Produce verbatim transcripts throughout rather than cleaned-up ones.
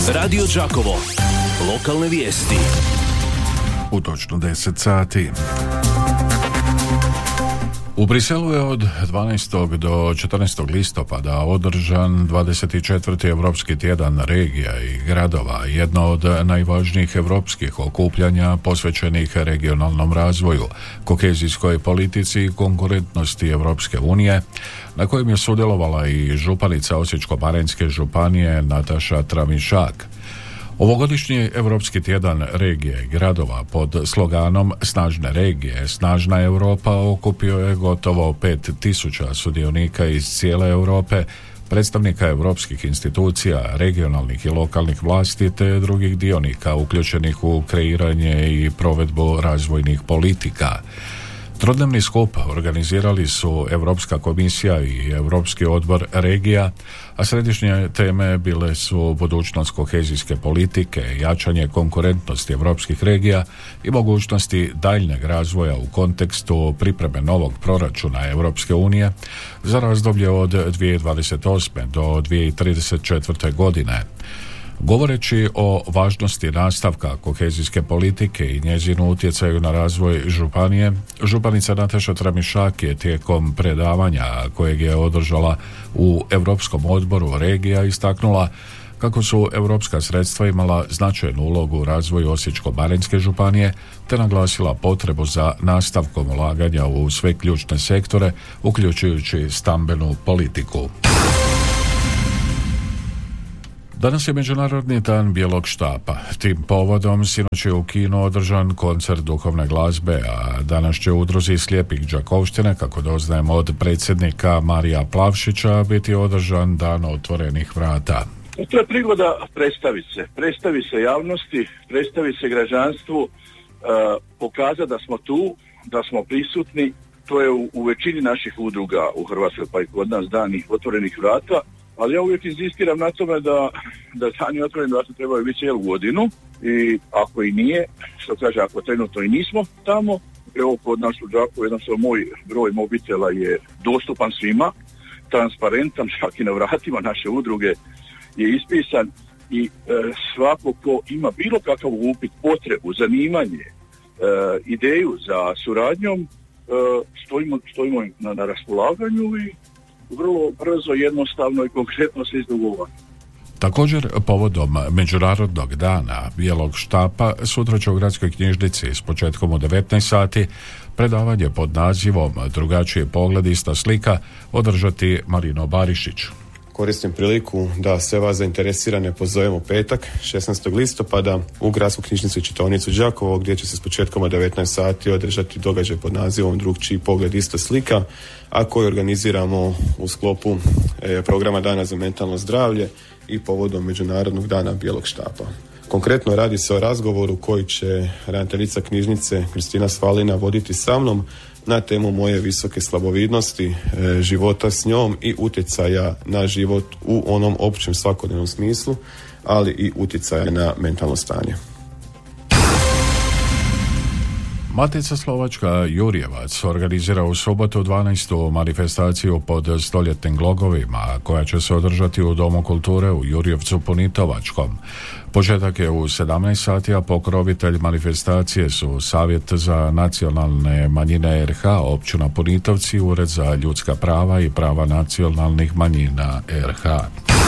Radio Đakovo. Lokalne vijesti. U točno deset sati. U Briselu je od dvanaestog do četrnaestog listopada održan dvadeset četvrti Europski tjedan regija i gradova, jedno od najvažnijih europskih okupljanja posvećenih regionalnom razvoju, kohezijskoj politici i konkurentnosti Europske unije, na kojem je sudjelovala i županica Osječko-baranjske županije Nataša Tramišak. Ovogodišnji Europski tjedan regije i gradova pod sloganom Snažne regije, snažna Europa okupio je gotovo pet tisuća sudionika iz cijele Europe, predstavnika europskih institucija, regionalnih i lokalnih vlasti te drugih dionika uključenih u kreiranje i provedbu razvojnih politika. Trodnevni skup organizirali su Europska komisija i Europski odbor regija, a središnje teme bile su budućnost kohezijske politike, jačanje konkurentnosti europskih regija i mogućnosti daljnjeg razvoja u kontekstu pripreme novog proračuna Europske unije za razdoblje od dvije tisuće dvadeset osme do dvije tisuće trideset četvrte. godine. Govoreći o važnosti nastavka kohezijske politike i njezinu utjecaju na razvoj županije, županica Nataša Tramišak je tijekom predavanja kojeg je održala u Europskom odboru regija istaknula kako su europska sredstva imala značajnu ulogu u razvoju Osječko-baranjske županije, te naglasila potrebu za nastavkom ulaganja u sve ključne sektore, uključujući stambenu politiku. Danas je Međunarodni dan bijelog štapa. Tim povodom sinoć je u kinu održan koncert duhovne glazbe, a danas će u udruzi slijepih Đakovštine, kako doznajemo od predsjednika Marija Plavšića, biti održan dan otvorenih vrata. To je prigoda predstaviti se, predstaviti se javnosti, predstaviti se građanstvu, uh, pokazati da smo tu, da smo prisutni. To je u, u većini naših udruga u Hrvatskoj, pa i kod nas dani otvorenih vrata. Ali ja uvijek inzistiram na tome da, da dani otvoreni vrata trebaju biti cijelu godinu i ako i nije, što kaže, ako trenutno i nismo tamo, evo kod nas u Đakovu jednostavno moj broj mobitela je dostupan svima, transparentan, čak i na vratima naše udruge je ispisan i e, svako ko ima bilo kakav upit, potrebu, zanimanje, e, ideju za suradnjom, e, stojimo, stojimo na, na raspolaganju i vrlo brzo, jednostavno i konkretno se izdogovara. Također, povodom Međunarodnog dana bijelog štapa, sutra će u gradskoj knjižnici s početkom u devetnaest sati predavanje pod nazivom Drugačiji pogled, ista slika održati Marino Barišić. Koristim priliku da sve vas zainteresirane pozovemo petak, šesnaestog listopada, u gradsku knjižnicu i čitaonicu Đakovo, gdje će se s početkom od devetnaest sati održati događaj pod nazivom Drugčiji pogled, ista slika, a koji organiziramo u sklopu e, programa Dana za mentalno zdravlje i povodom Međunarodnog dana bijelog štapa. Konkretno radi se o razgovoru koji će ravnateljica knjižnice Kristina Svalina voditi sa mnom na temu moje visoke slabovidnosti, e, života s njom i utjecaja na život u onom općem svakodnevnom smislu, ali i utjecaja na mentalno stanje. Matica Slovačka Jurjevac organizira u subotu dvanaestu manifestaciju pod stoljetnim glogovima, koja će se održati u Domu kulture u Jurjevcu Punitovačkom. Početak je u sedamnaest sati, a pokrovitelj manifestacije su Savjet za nacionalne manjine R H, općina Punitovci, Ured za ljudska prava i prava nacionalnih manjina R H.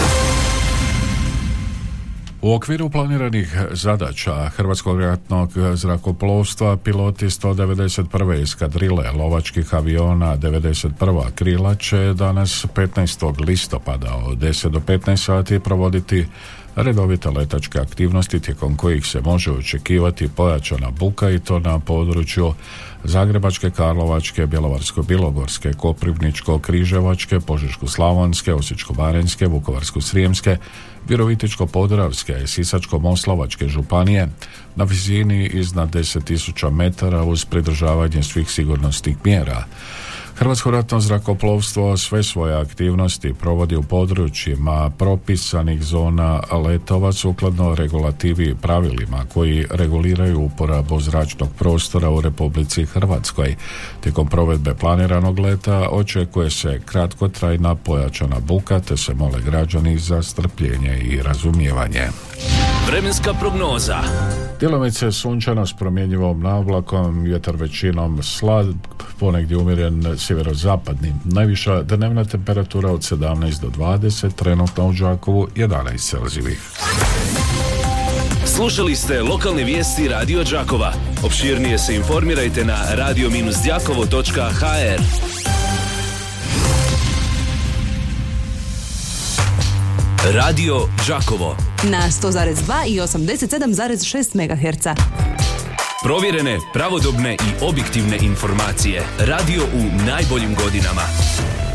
U okviru planiranih zadaća Hrvatskog ratnog zrakoplovstva piloti sto devedeset prve eskadrile lovačkih aviona devedeset prva krila će danas petnaestog listopada od deset do petnaest sati provoditi redovite letačke aktivnosti, tijekom kojih se može očekivati pojačana buka, i to na području Zagrebačke, Karlovačke, Bjelovarsko-bilogorske, Koprivničko-križevačke, Požeško-slavonske, Osječko-baranjske, Vukovarsko-srijemske, Virovitičko-podravske i Sisačko-moslavačke županije na visini iznad deset tisuća metara uz pridržavanje svih sigurnosnih mjera. Hrvatsko ratno zrakoplovstvo sve svoje aktivnosti provodi u područjima propisanih zona letova sukladno regulativi i pravilima koji reguliraju uporabu zračnog prostora u Republici Hrvatskoj. Tijekom provedbe planiranog leta očekuje se kratkotrajna pojačana buka, te se mole građani za strpljenje i razumijevanje. Vremenska prognoza. Djelomice sunčano s promjenjivom navlakom, vjetar većinom slab, ponegdje umjeren sjeverozapadni. Najviša dnevna temperatura od sedamnaest do dvadeset, trenutno u Đakovu jedanaest Celzijevih. Slušali ste lokalne vijesti Radio Đakova. Opširnije se informirajte na radio dash đakovo točka ha er. Radio Đakovo na sto zarez dva i osamdeset sedam zarez šest megaherca. Provjerene, pravodobne i objektivne informacije. Radio u najboljim godinama.